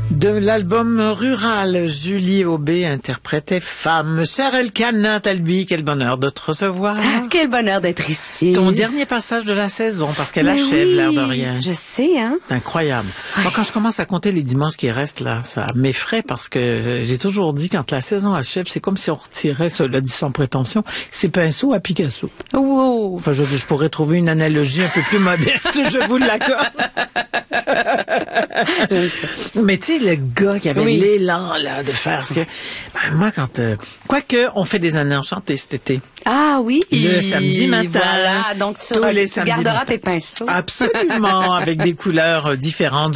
De l'album Rural, Julie Aubé interprétait Femme. Chère Elkana Talbi, quel bonheur de te recevoir. Quel bonheur d'être ici. Ton dernier passage de la saison, parce qu'elle achève l'air de rien. Je sais, hein. C'est incroyable. Ouais. Moi, quand je commence à compter les dimanches qui restent, là, ça m'effraie parce que j'ai toujours dit, quand la saison achève, c'est comme si on retirait, cela dit sans prétention, ses pinceaux à Picasso. Wow. Enfin, je pourrais trouver une analogie un peu plus modeste, je vous l'accorde. Mais tu sais, le gars qui avait l'élan là de faire ce que... Ben, moi, quand... Quoique, on fait des années enchantées cet été. Ah oui. Le samedi matin. Voilà, donc tu tous les samedis garderas matins. tes pinceaux. Absolument, avec des couleurs différentes.